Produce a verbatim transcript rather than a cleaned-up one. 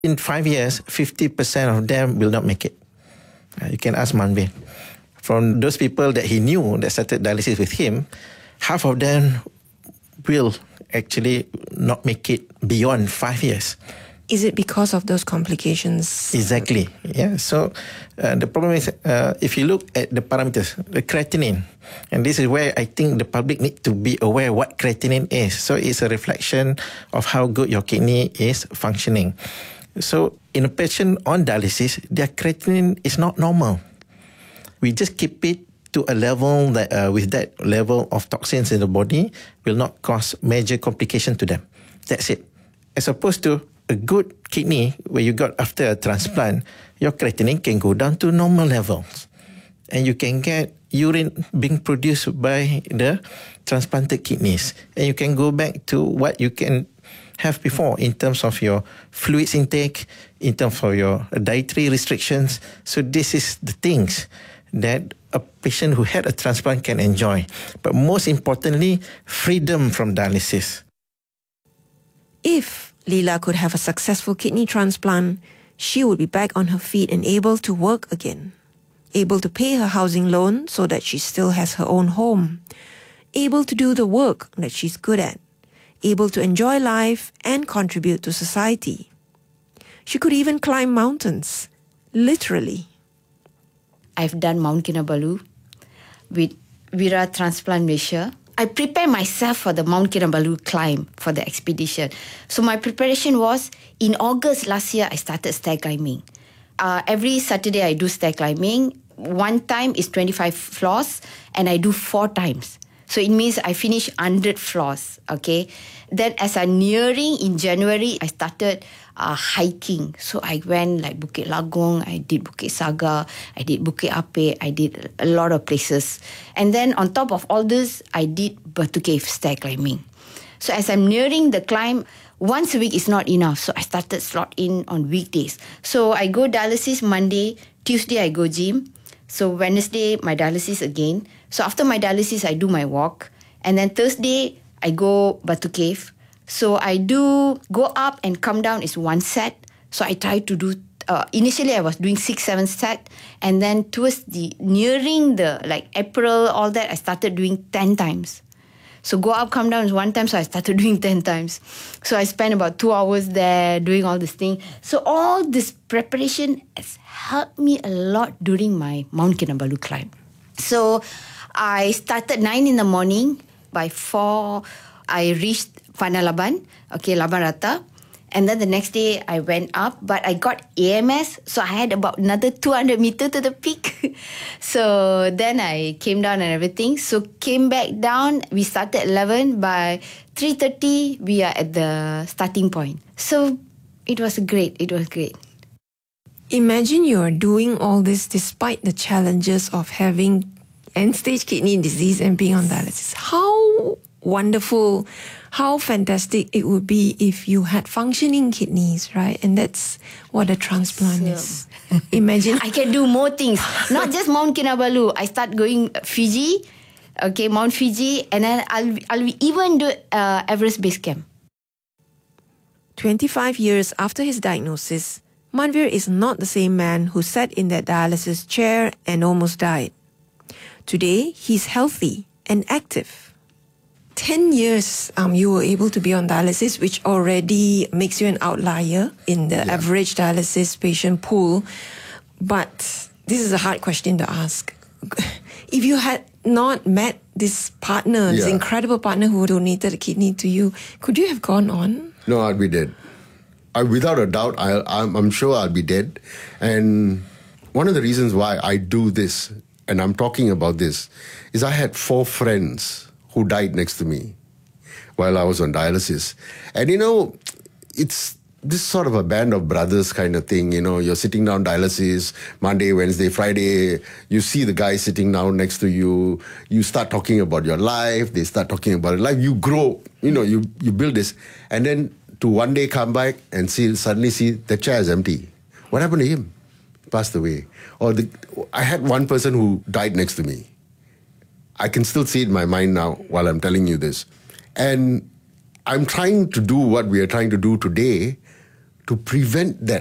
In five years, fifty percent of them will not make it. Uh, you can ask Manvir. From those people that he knew that started dialysis with him, half of them will actually not make it beyond five years. Is it because of those complications? Exactly. Yeah. So uh, the problem is, uh, if you look at the parameters, the creatinine, and this is where I think the public need to be aware what creatinine is. So it's a reflection of how good your kidney is functioning. So in a patient on dialysis, their creatinine is not normal. We just keep it to a level that, uh, with that level of toxins in the body, will not cause major complication to them. That's it. As opposed to a good kidney, where you got after a transplant, your creatinine can go down to normal levels. And you can get urine being produced by the transplanted kidneys. And you can go back to what you can have before in terms of your fluids intake, in terms of your dietary restrictions. So this is the things that a patient who had a transplant can enjoy. But most importantly, freedom from dialysis. If Leela could have a successful kidney transplant, she would be back on her feet and able to work again. Able to pay her housing loan so that she still has her own home. Able to do the work that she's good at. Able to enjoy life and contribute to society. She could even climb mountains, literally. I've done Mount Kinabalu with Vira Transplant Malaysia. I prepared myself for the Mount Kinabalu climb for the expedition. So my preparation was, in August last year, I started stair climbing. Uh, every Saturday I do stair climbing. One time is twenty-five floors and I do four times. So it means I finish one hundred floors, okay? Then as I'm nearing in January, I started uh, hiking. So I went like Bukit Lagong, I did Bukit Saga, I did Bukit Ape, I did a lot of places. And then on top of all this, I did Batu Cave stair climbing. So as I'm nearing the climb, once a week is not enough. So I started slot in on weekdays. So I go dialysis Monday, Tuesday I go gym. So Wednesday, my dialysis again. So after my dialysis, I do my walk. And then Thursday, I go Batu Cave. So I do go up and come down is one set. So I try to do, uh, initially I was doing six, seven set. And then towards the, nearing the, like April, all that, I started doing ten times. So go up, come down is one time, so I started doing ten times. So I spent about two hours there doing all this thing. So all this preparation has helped me a lot during my Mount Kinabalu climb. So I started nine in the morning. By four, I reached Pandan Laban, okay, Laban Rata. And then the next day, I went up, but I got A M S, so I had about another two hundred meter to the peak. So then I came down and everything. So came back down, we started at eleven. By three thirty, we are at the starting point. So it was great, it was great. Imagine you're doing all this despite the challenges of having end-stage kidney disease and being on dialysis. How wonderful, how fantastic it would be if you had functioning kidneys, right? And that's what a transplant so, is. Imagine. I can do more things. Not just Mount Kinabalu. I start going Fiji, okay, Mount Fiji, and then I'll, I'll even do uh, Everest Base Camp. twenty-five years after his diagnosis, Manvir is not the same man who sat in that dialysis chair and almost died. Today, he's healthy and active. Ten years um, you were able to be on dialysis, which already makes you an outlier in the yeah. average dialysis patient pool. But this is a hard question to ask. If you had not met this partner, this yeah. incredible partner who donated a kidney to you, could you have gone on? No, I'd be dead. I, without a doubt, I, I'm, I'm sure I'll be dead. And one of the reasons why I do this, and I'm talking about this, is I had four friends who died next to me while I was on dialysis. And, you know, it's this sort of a band of brothers kind of thing. You know, you're sitting down dialysis, Monday, Wednesday, Friday. You see the guy sitting down next to you. You start talking about your life. They start talking about life. You grow, you know, you, you build this. And then to one day come back and see suddenly see the chair is empty. What happened to him? He passed away. Or the, I had one person who died next to me. I can still see it in my mind now while I'm telling you this. And I'm trying to do what we are trying to do today to prevent that